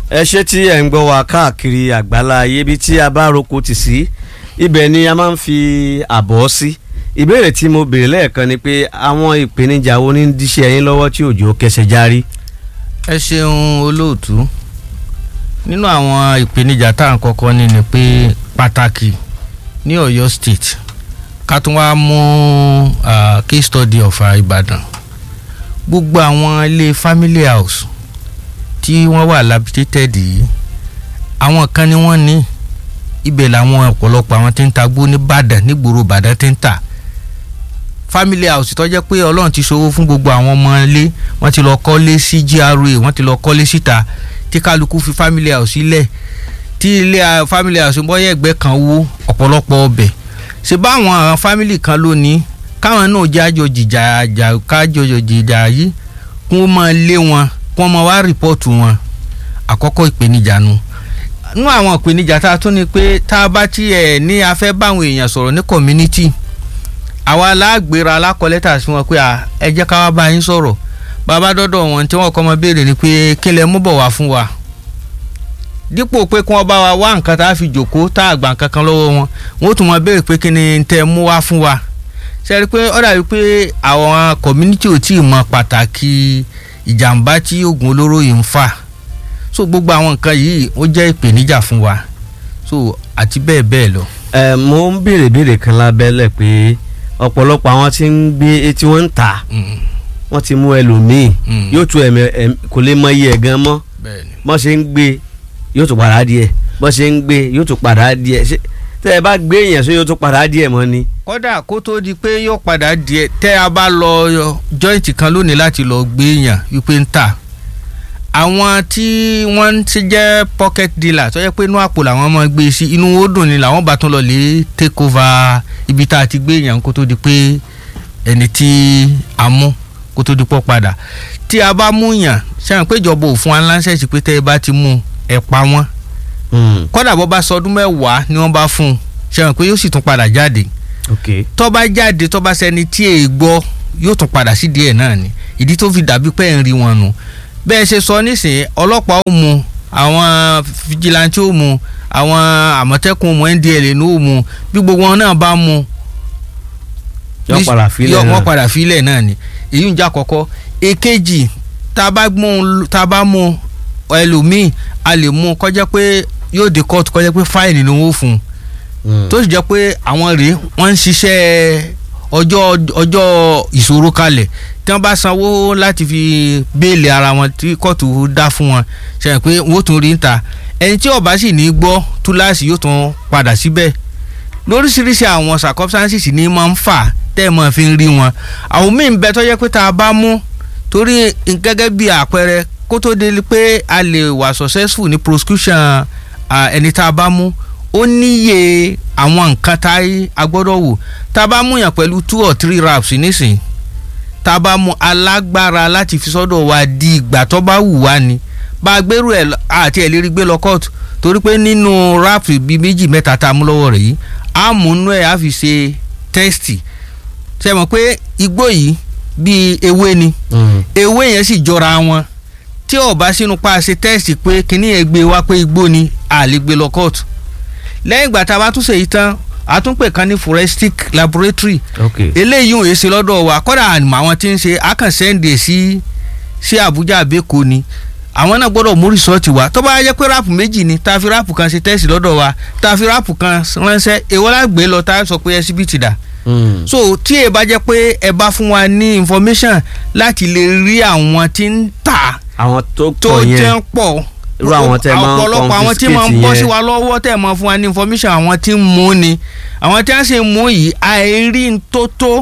ẹ ṣé tí ẹ̀ ń gbọ́ wa káàkiri àgbálá ayé bí tí a bá roko tì sí ibẹ̀ ni a máa ń fi àbọ̀ sí. ìbéèrè tí mo béèrè lẹ́ẹ̀kan ni pé àwọn ìpèníjà wo ní díṣẹ́ yín lọ́wọ́ tí òjò kẹsẹ̀ járí. ẹ ṣeun olóòtú nínú àwọn ìpèníjà tá à ń kọ́kọ́ ní ni pé pàtàkì ní Ọ̀yọ́ state ká tún wá mú case study of Ìbàdàn gbogbo àwọn ilé family house tí wọ́n wà lapidated yìí àwọn kan ni wọ́n ní ibẹ̀ làwọn ọ̀pọ̀lọpọ̀ àwọn tí ń ta gbó ní Ìbàdàn nígboro Ìbàdàn tí ń tà family house tó jẹ́ pé Ọlọ́run ti ṣòwò fún gbogbo àwọn ọmọ ilé wọ́n ti lọ kọ́lé sí GRA wọ́n ti lọ kọ́lé síta tí kálukú fi family house sílẹ̀ tí ilé family house bọ́yẹ̀ ẹgbẹ́ kan wó ọ̀pọ̀lọpọ̀ ọbẹ̀ ṣe báwọn family kan lónìí káwọn náà jẹ́ àjọ jìjà yìí kún mọ́ lé wọn kún mọ́ wá rìpọ́ọ̀tù wọn àkọ́kọ́ ìpèníjà nu nú àwọn ìpèníjà tá a tún ní pé tá a bá tiẹ̀ ní a fẹ́ báwọn èèyàn sọ̀rọ̀ ní community àwa alágbèrè alákọ̀lẹ́tà sí wọn pé ẹ jẹ́ ká wá bá yín sọ̀rọ̀ bàbá dọ́dọ̀ wọn tí wọ́n kọ́ mọ́ béèrè ni pé kí lẹ mú bọ̀ wá fún wa dípò pé kí wọ́n bá wa wá nǹkan tá a fi jòkó tá a gbà nǹkan kan lọ́wọ́ wọn wọ́n tún mọ́ béèrè pé kí ni tẹ́ mú wá fún wa ṣe rí i pé ó dàbí pé àwọn community ò tí ì mọ pàtàkì ìjàmbá tí oògùn olóró yìí ń fà so gbogbo àwọn nǹkan yìí ó jẹ́ ìpèníjà fún wa so àti bẹ́ẹ̀ bẹ́ẹ̀ lọ. mo ń béèrè kan lábẹ́lẹ̀ pé ọ̀pọ̀lọpọ̀ àwọn tí ń gbé tí wọ́n ń tà wọ́n ti mú ẹlòmíì yóò tún kò lè mọ iye ẹ̀ gan mọ́ bọ́n ṣe ń gbé yóò tún padà díẹ̀ bọ́n ṣe ń gbé yóò tún padà díẹ̀ tẹ́ ẹ bá gbé èèyàn sọ yóò tún padà díẹ̀ mọ́ ni. kódà kó tó di pé yóò padà díẹ̀ tẹ́ a bá lọ joint kan lónìí láti lọ gbé èèyàn wípé ń tà àwọn tí wọ́n ti jẹ́ pocket dealer tó yẹ pé inú àpò làwọn máa gbé sí inú ó dùn ni làwọn bá tún lọ lè take over ibi tá a ti gbé èèyàn kó tó di pé ẹni tí a mú kó tó di pọ̀ padà tí a bá mú yàn ṣáà pé ìjọba ò fún wa láńsẹ̀sì pé tẹ́ ẹ bá ti mú ẹ pa wọ́n kódà bó bá sọdún mẹ́wàá ni wọ́n bá fún un ṣáà pé yóò sì tún padà jáde tó bá jáde tó bá sẹni tí èè gbọ́ yóò tún padà sí díẹ̀ náà ni ìdí tó fi dàbí pé ń rí wọn nù bẹ́ẹ̀ ṣe sọ nísìnyí ọlọ́pàá ó mú àwọn fìjìláńtì ó mú àwọn àmọ̀tẹ́kùn mú NDLEA ní ó mú bí gbogbo wọn náà bá mú wọ́n padà fílẹ̀ náà ni èyí ń jà kọ́kọ́ èkejì tá a bá mú ẹlòmíì a lè mú kọjá pé yóò dé kóòtù kọjá pé fáìlì ni wọ́n fún un tó sì jẹ́ pé àwọn rèé wọ́n ń ṣiṣẹ́ ọjọ́ ìṣòro kalẹ̀ tí wọ́n bá sanwó láti fi béèlì ara wọn tí kóòtù dá fún wọn ṣe pé wọ́n tún rí ń ta ẹni tí ó bá sì ní gbọ́ túláàsì yóò tún padà síbẹ̀ lóríṣiríṣi àwọn circumstances ní máa ń fà tẹ́ ẹ̀ máa fi ń rí wọn àwọn míì ń bẹ tó jẹ́ pé tá a bá mú torí gẹ́gẹ́ bí àpẹẹrẹ kó tó dé pé a lè wà successful ní prosecution ẹni tá a bá mú ó níye àwọn nǹkan tá a gbọ́dọ̀ wò tá a bá mú yàn pẹ̀lú 2 or 3 raps nísìn tá a bá mú alágbára láti fi sọ́dọ̀ wa di ìgbà tó bá wù wá ni bá a gbèrú ẹ̀ àti ẹ̀ lérí gbé lọ kóòtù torí pé nínú rap bíi 2-3 tá a mú lọ́wọ́ rẹ̀ yìí a mú inú ẹ̀ á fi ṣe tẹ́sítì ṣe mọ̀ pé igbó yìí bíi ewé ni ewé yẹn sì jọra wọn tí ó bá sínú pa ṣe tẹ́sítì pé kíní ẹ̀ gbé wá pé igbó ni a lè gbé lọ kóòtù lẹ́yìn ìgbà tá a bá tún ṣe yìí tán a tún pè kan ní forensic laboratory eléyìí ò yẹ ṣe lọ́dọ̀ wa kódà àwọn tí ń ṣe akànṣẹ́ǹdè sí Àbújá àbẹ́kọ ni àwọn náà gbọ́dọ̀ mú rìsọ́ọ̀tì wa tó bá yẹ pé ráàpù méjì ni tá a fi ráàpù kan ṣe tẹ́sì lọ́dọ̀ wa tá a fi ráàpù kan ránṣẹ́ èwo la gbé lọ tá a sọ pé ẹsibítì dà so tí ẹ bá jẹ́ pé ẹ bá fún wa ní information láti lè rí àwọn tí ń tà àwọn tó jẹ́ pọ̀ irú àwọn tẹ́ máa ń ọ̀pọ̀lọpọ̀ àwọn tí máa ń bọ́ sí wa lọ́wọ́ tẹ́ máa fún wa ní information àwọn tí ń mú ni àwọn tí wọ́n sì ń mú yìí àìrí tó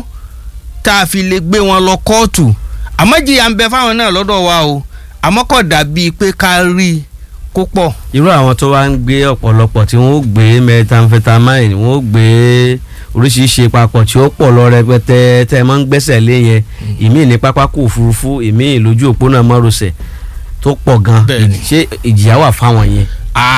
tá a fi lè gbé wọn lọ kóòtù àmọ́ jìyà ń bẹ fáwọn náà lọ́dọ̀ wa o àmọ́ kò dàbí pé ká rí i kó pọ̀. irú àwọn tó wá ń gbé ọ̀pọ̀lọpọ̀ tí wọ́n ó gbé methamphetamine wọ́n ó gbé oríṣiríṣi papọ̀ tí ó pọ̀ lọ rẹpẹtẹ tẹ́ máa ń gbẹ́sẹ̀ lé yẹn ìmíì ní pápákọ̀ òfurufú ìmíì lójú òpónà márosẹ̀ tó pọ̀ gan ṣé ìjìyà wà fáwọn yẹn.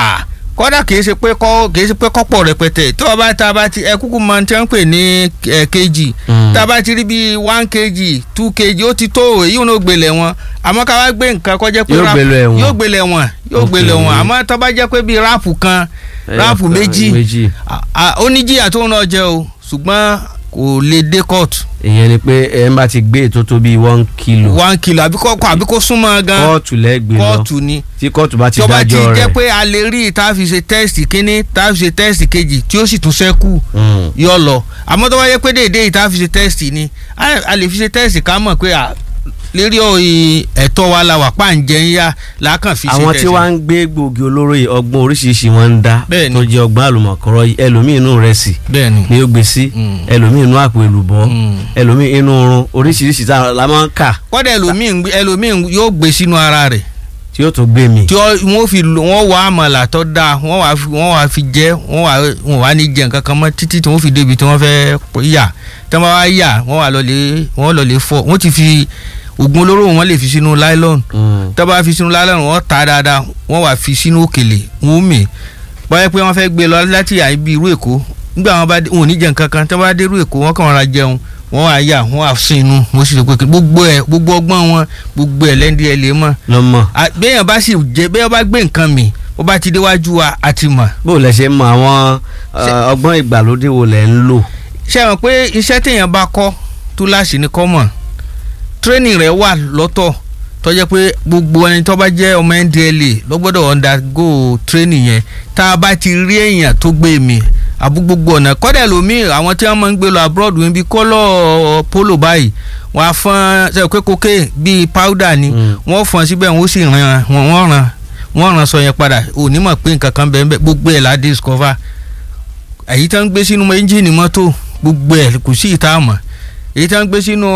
kódà kìí ṣe pé kọ́pọ̀ rẹpẹtẹ tó o bá ta bá ti ẹ kúkú máa ń tẹ́ ń pè ní kejì tá a bá ti rí bíi 1 kg 2 kg ó ti tó èyí ò gbélé wọn àmọ́ ká wá gbé nǹkan kó jẹ́ pé yóò gbélé wọn àmọ́ tó bá jẹ́ pé bíi ráàpù kan ráàpù méjì ó ní jìyà tó ń náà jẹ o ṣùgbọ́n kò lè dé kóòtù. ìyẹn ni pé ẹ bá ti gbé ètò tó bíi 1 kilo. 1 kilo àbí kó súnmọ́ gan. kóòtù lẹ́gbẹ̀ẹ́ lọ kóòtù ni. tí kóòtù bá ti dájọ́ rẹ̀. tó bá ti jẹ́ pé a lè rí tá a fi ṣe tẹ́sítì kínní tá a fi ṣe tẹ́sítì kejì tí ó sì tún ṣẹ́kù yọ lọ àmọ́ tó bá yẹ pé déédéé tá a fi ṣe tẹ́sítì ni a lè fi ṣe tẹ́sítì ká mọ̀ pé lérí ẹ̀tọ́ wa la wà pàǹjẹ́ ń yá làákàn fi ṣe tẹ́sítì. àwọn tí wọ́n ń gbé gbòógì olóró yìí ọgbọ́n oríṣiríṣi wọn ń dá tó jẹ́ ọgbọ́n àlùmọ̀kọ́rọ́ yìí ẹlòmíì inú rẹsì ni ó gbé sí ẹlòmíì inú àpò èlùbọ́ ẹlòmíì inú oorun oríṣiríṣi tá a máa ń kà. kọ́dà ẹlòmíì yóò gbé sínú ara rẹ̀ tí yóò tó gbé mi. tí wọ́n wá àmàlà tó dáa wọ́n wá fi jẹ wọ́n wá ní jẹ nǹkan kan mọ́ títí tí wọ́n fi débi tí wọ́n fẹ́ yà tí wọ́n bá wá yà wọ́n lọ lè fọ́ wọ́n ti fi oògùn olóró wọn lè fi sínú nylon tó bá fi sínú nylon wọ́n ta dáadáa wọ́n wá fi sínú òkèlè wọ́n mì báyẹ̀ pé wọ́n fẹ́ gbé lọ láti ibi irú Èkó nígbà wọn ò ní jẹ nǹkan kan tó bá dé irú Èkó wọ́n kàn ra jẹun wọ́n wá yà wọ́n wá sí inú wọ́n sì lè pé gbogbo ọgbọ́n wọn gbogbo ẹ̀ lẹ́ndí ẹ̀ lè mọ̀. lọ́mọ. béèyàn bá sì jẹ béèyàn bá gbé nǹkan mì ó bá ti déwájú wa àti mọ̀. bó lẹ ṣe mọ àwọn ọgbọ́n ìgbàlódé wo lẹ ń lò. ṣé ẹ mọ̀ pé iṣẹ́ téèyàn bá kọ́ tó láṣì ní kọ́ mọ̀ training rẹ̀ wà lọ́tọ̀ tó jẹ́ pé gbogbo ẹni tó bá jẹ́ ọmọ NDLEA ló gbọ́dọ̀ undergo training yẹn tá a bá ti rí èèyàn tó gbé mi àbú gbogbo ọ̀nà kọ́dẹ̀ lómi àwọn tí wọ́n máa ń gbé lọ abroad wọn bí kọ́lọ̀ polo báyìí wọ́n á fọ́n ṣe pé kókè bíi powder ni wọ́n fọ́n síbẹ̀ wọ́n sì wọ́n ràn sọ yẹn padà òní mọ̀ pé nǹkan kan bẹ́ẹ̀ gbogbo ẹ̀ la discover èyí tí wọ́n ń gbé sínú ẹ́ńjìnì mọ́tò gbogbo ẹ̀ kò sí ìta mọ̀ èyí tí wọ́n ń gbé sínú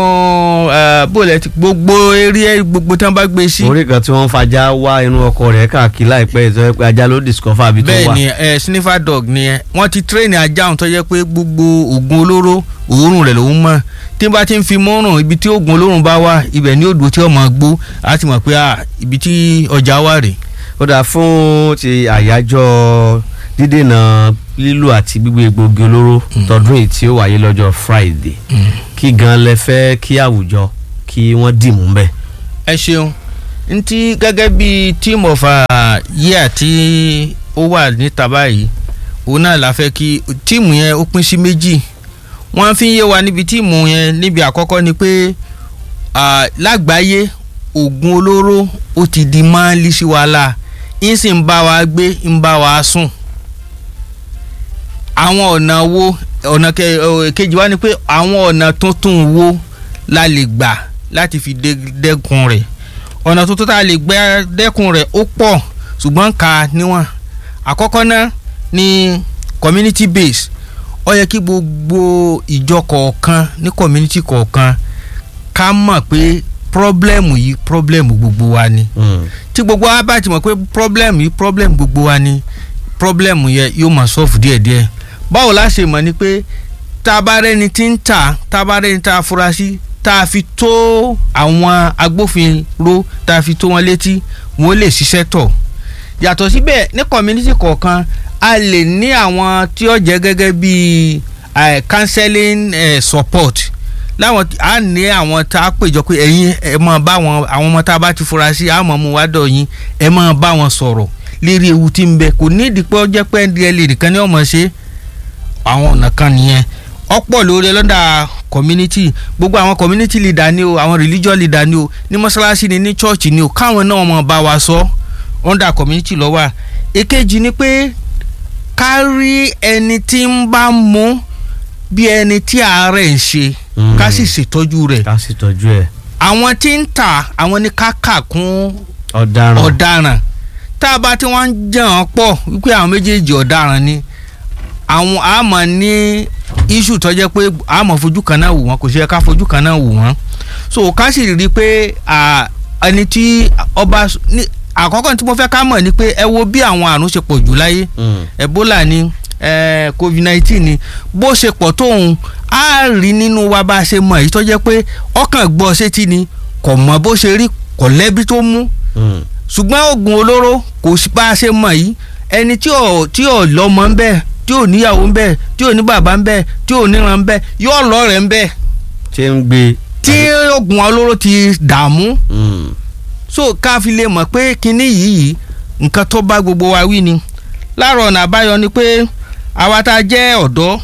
bóòlẹ̀ gbogbo eré gbogbo tí wọ́n bá gbé sí. orí kan tí wọ́n fajá wá inú ọkọ rẹ̀ káàkiri láìpẹ́ ìtọ́ pé ajá ló discover àbí tó wà. bẹ́ẹ̀ ni sniffer dog ni wọ́n ti train ajá òun tó jẹ́ pé gbogbo oògùn olóró òórùn rẹ̀ lòún mọ̀ tí bá ti ń fi mọ́rùn ibi tí oògùn olóró bá wà ibẹ̀ ni odò tí ó máa gbó á ti mọ̀ pé ibi tí ọjà wà rè. ó dà fún ti àyájọ́ dídènà lílò àti gbígbé egbògi olóró tọdún yìí tí ó wáyé lọ́jọ́ Friday kí gan lẹ fẹ́ kí àwùjọ kí wọ́n dìmú bẹ́ẹ̀. ẹ ṣeun ntí gẹ́gẹ́ bí team of year tí ó wà níta báyìí òun náà la fẹ́ kí tíìmù yẹn ó pín sí méjì wọ́n fi ń yé wa níbi tíìmù yẹn níbi àkọ́kọ́ ni pé lágbàáyé oògùn olóró ó ti di máàlì sí wàhálà ń sì ń bá wa gbé ń bá wa sùn àwọn ọ̀nà kejì wá ni pé àwọn ọ̀nà tuntun wo la lè gbà láti fi dẹ́kun rẹ̀ ọ̀nà tuntun tá a lè gbà dẹ́kun rẹ̀ ó pọ̀ ṣùgbọ́n ká níwọ̀n àkọ́kọ́ náà ni community base ó yẹ kí gbogbo ìjọ kọ̀ọ̀kan ní community kọ̀ọ̀kan ká mọ̀ pé problem yìí problem gbogbo wa ni tí gbogbo wa bá ti mọ̀ pé problem yìí problem gbogbo wa ni problem yẹn yóò máa solve díẹ̀díẹ̀ báwo la ṣe mọ̀ ni pé tá a bá rẹ́ni tí ń tà tá a bá rẹ́ni tá a fura sí tá a fi tó àwọn agbófinró tá a fi tó wọn létí wọn lè ṣiṣẹ́ tọ̀ yàtọ̀ síbẹ̀ ní community kọ̀ọ̀kan a lè ní àwọn tí ó jẹ́ gẹ́gẹ́ bí counseling support láwọn a ní àwọn tá a péjọ pé ẹ̀yin ẹ máa bá àwọn ọmọ tá a bá ti fura sí àmọ́ mu wá dọ̀ yín ẹ máa bá wọn sọ̀rọ̀ lérí ewu tí ń bẹ kò ní ìdí pé ó jẹ́ pé NDLEA nìkan ni ọmọ ṣe àwọn ọ̀nà kan nìyẹn ọ̀pọ̀ lórí lọ́dà community gbogbo àwọn community leader ni o àwọn religious leader ni o ní mọ́sálásí ni ní church ni o káwọn náà máa bá wa sọ under community lọ́wọ́ èkejì ni pé ká rí ẹni tí ń bá mú bí ẹni tí àárẹ̀ ń ṣe ká sì ṣètọ́jú rẹ̀ ká sì tọ́jú ẹ̀. àwọn tí ń tà àwọn ní ká kà kún ọ̀daràn tá a bá tí wọ́n ń jẹun pọ̀ wípé àwọn méjèèjì ọ̀daràn ni àwọn àmọ́ ní issue tó jẹ́ pé àmọ́ fojú kan náà wò wọ́n kò ṣe ká fojú kan náà wò wọ́n so ká sì rí i pé ẹni tí ọba àkọ́kọ́ tí mo fẹ́ ká mọ̀ ni pé ẹ wo bí àwọn àrùn ṣe pọ̀ jù láyé Ebola ni COVID-19 ni bó ṣe pọ̀ tóun á rí nínú wa bá a ṣe mọ̀ èyí tó jẹ́ pé ọkàn gbọ́ sétí ni kò mọ̀ bó ṣe rí kò lẹ́bí tó mú ṣùgbọ́n oògùn olóró kò sí bá a ṣe mọ̀ yìí ẹni tí ò lọ́mọ ń bẹ tí ò níyàwó ń bẹ tí ò ní bàbá ń bẹ tí ò níran ń bẹ yóò lọ́rẹ̀ẹ́ ń bẹ ṣe ń gbé tí oògùn olóró ti dààmú so ká fi lè mọ̀ pé kinní yìí nǹkan tó bá gbogbo wa wí ni láàárọ̀ ọ̀nà àbáyọ ni pé àwa tá a jẹ́ ọ̀dọ́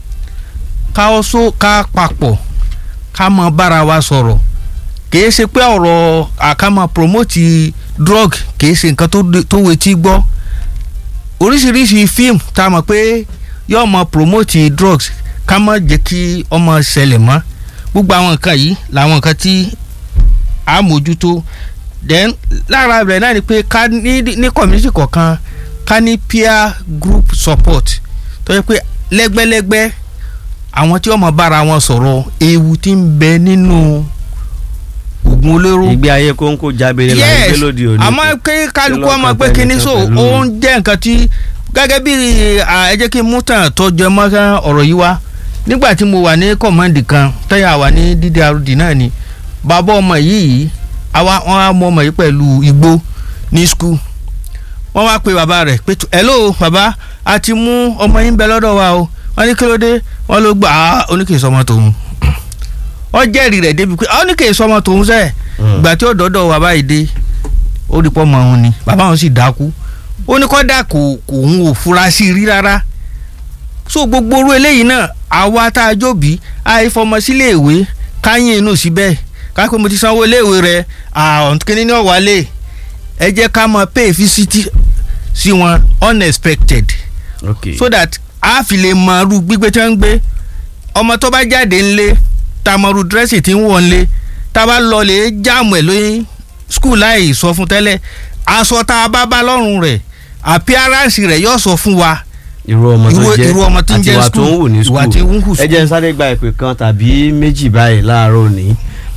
ká papọ̀ ká mọ bára wa sọ̀rọ̀ kìí ṣe pé ọ̀rọ̀ àkàmọ́ promote drug kìí ṣe nǹkan tó wetí gbọ́ oríṣiríṣi fíìmù tá a mọ̀ pé yóò mọ promote drugs ká má jẹ́ kí ọmọ ṣẹlẹ̀ mọ́ gbogbo àwọn nǹkan yìí làwọn nǹkan tí a mójútó then lára rẹ̀ náà ni pé ká ní community kọ̀ọ̀kan ká ní peer group support tó yẹ pé lẹ́gbẹ́lẹ́gbẹ́ àwọn tí wọ́n mọ̀ bára wọn sọ̀rọ̀ ewu tí ń bẹ nínú oògùn olóró. ìgbé ayé kóńkó jábẹ́rẹ́ la ń gbé lóde òní. àmọ́ kí kálukú ọmọ pé kíní so ó ń jẹ́ nǹkan tí gẹ́gẹ́ bí ẹ jẹ́ kí n mú tàn tó jẹ mọ́ ọ̀rọ̀ yìí wá nígbà tí mo wà ní kọ̀mọ́ndì kan tẹ́yà wà ní DDRD náà ni bàbá ọmọ yìí wọ́n á mú ọmọ yìí pẹ̀lú igbó ní skul wọ́n wá pe bàbá rẹ̀ pé hello bàbá a ti mú ọmọ yín bẹ lọ́dọ̀ wa o wọ́n ní kí ló dé wọ́n ló gbà á oníkèé sọmọ tòun wọ́n jẹ́rìí rẹ̀ débi pé oníkèé sọmọ tòun sẹ́ẹ̀ ìgbà tí ó dọ́dọ̀ bàbá yìí dé ó rí pọ́ mọ́ òun ni bàbá òun sì dákú ó ní kọ́dà kò òun ò fura sí rí rárá so gbogbo orú eléyìí náà àwa tá a jóbi àìfọmọ sílé ìwé káyìn inú síbẹ̀ kápẹ́ mo ti sanwó ilé ìwé rẹ̀ kíní ní ọ̀wálé ẹ jẹ́ ká máa pay fisiti sí wọn unexpected so that a fi lè mọ irú gbígbé tí wọ́n ń gbé ọmọ tó bá jáde ńlé tá a mọ irú dírẹ́sì tí ń wọ̀ ńlé tá a bá lọ lè jáàmù ẹ̀ lóyún skul láì sọ fún tẹ́lẹ̀ aṣọ tá a bá lọ́rùn rẹ̀ appearance rẹ̀ yóò sọ fún wa irú ọmọ tó jẹ́ àti ìwà tí ń hù ẹ jẹ́ n sáré gba ìpè kan tàbí méjì báyìí láàárọ̀ òní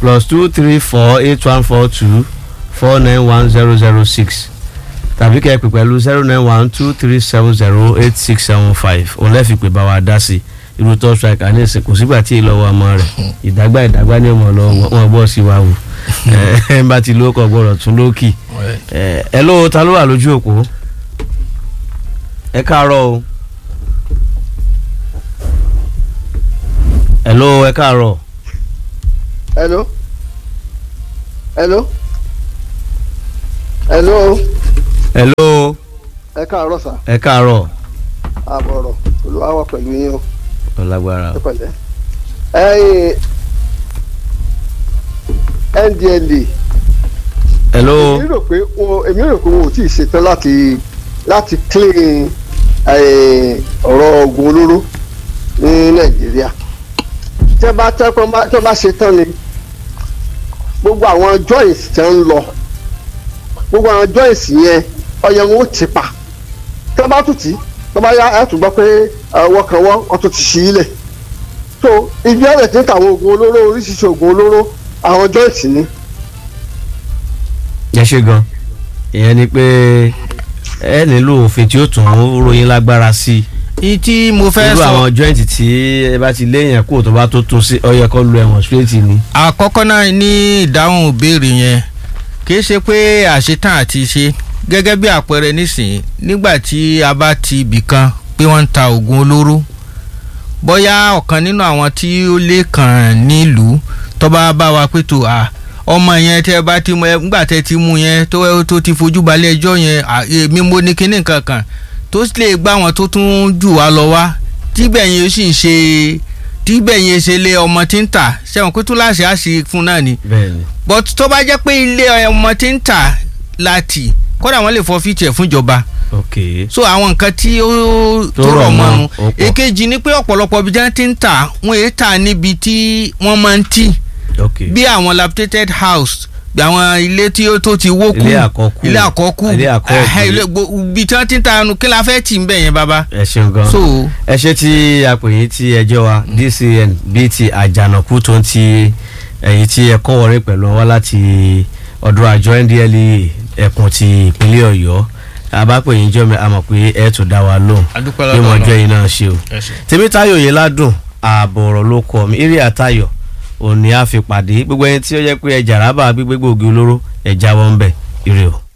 +2348142491006 tàbí kẹ́ ẹ pè pẹ̀lú 09123708675 òun lẹ́ẹ̀fi pè bá wa dá sí irú tó striker ní ìsìn kò sígbà tí ìlọ́wọ́ ọmọ rẹ̀ ìdágbà ní ọmọ lọ́wọ́ wọn bọ́ sí wa wò ẹ bá ti lóko gbọ́dọ̀ tún lókì ẹ ló ta ló wà lójú òpó ẹ káàárọ̀ o hello ẹ káàárọ̀. hello hello hello. hello. ẹ káàárọ̀ sà. ẹ káàárọ̀. àbọ̀rọ̀ olúwa wà pẹ̀lú yín o. ọlágbára. ẹ pẹ̀lẹ́. NDLEA. hello. èmi rò pé wọn ò tí ì ṣetán láti clean ọ̀rọ̀ oògùn olóró ní Nàìjíríà. tí wọ́n bá ṣetán ni gbogbo àwọn joints tí wọ́n ń lọ gbogbo àwọn joints yẹn ọyẹ wọn ó ti pa tí wọ́n bá tún tì tí wọ́n bá yá ẹ̀ tún gbọ́ pé wọ́n kàn wọ́n tún ti ṣí ilẹ̀ so ibi ọ̀rẹ́ tí ń ta àwọn oògùn olóró oríṣiríṣi oògùn olóró àwọn joints ni. ẹ ṣe gan ìyẹn ni pé ẹ nílò òfin tí ó tún ròyìn lágbára sí i tí mo fẹ́ sọ irú àwọn joint tí ẹ bá ti léyìn kó tó bá tó tún sí ó yẹ kó lu ẹ̀wọ̀n straight ni. àkọ́kọ́ náà ní ìdáhùn ìbéèrè yẹn kìí ṣe pé àṣetán àti ṣe gẹ́gẹ́ bí àpẹẹrẹ nísìnyí nígbà tí a bá ti ibì kan pé wọ́n ń ta oògùn olóró bóyá ọ̀kan nínú àwọn tí ó lè kàn nílùú tó bá bá wa pé tó ọmọ yẹn tẹ́ bá ti mú ẹ nígbà tẹ́ ti mú yẹn tó ti fojú balẹ̀ ẹjọ́ yẹn èmi mo ní kinní kankan tó lè gbá wọn tó tún jù wá lọ wá tíbẹ̀ yẹn sì ń ṣe tíbẹ̀ yẹn ṣe lé ọmọ tí ń tà ṣẹ́wọ̀n pé túláàsì á sì fún náà ni but tó bá jẹ́ pé ilé ọmọ tí ń tà láti kódà wọ́n lè fọ́ fíìtì ẹ̀ fúnjọba so àwọn nǹkan tí ó rọ̀ mọ́ nu èkejì ni pé ọ̀pọ̀lọpọ̀ ibi tí wọ́n ti ń tà wọ́n èé tà níbi tí wọ́n máa ń tì bí àwọn lapidated house àwọn ilé tí ó tó ti wó kú ilé àkọ́kù ibi tí wọ́n ti ń ta ẹnu kí la fẹ́ tì ń bẹ̀ yẹn bàbá. ẹ ṣeun gan ẹ ṣe tí apèyìn tí ẹjọ́ wa DCN bíi ti àjànàkú tó ń ti ẹ̀yìn tí ẹ kọ́ wọlé pẹ̀lú wa láti ọ̀dọ̀ àjọ NDLEA ẹkùn ti ìpínlẹ̀ Ọ̀yọ́ abápèyìn jọ́ mi àmọ̀ pé ẹ tún dá wa lóhùn bí mo jọ yìí náà ṣe o Tèmítáyọ̀ yìí ládùn ààbọ̀ ọ̀rọ̀ ló kọ́ mi eré àtayọ̀ òní á fi pàdé gbogbo ẹni tí ó jẹ́ pé ẹ jàrábà gbígbé gbòógì olóró ẹ jáwọ́ ń bẹ̀ ire o.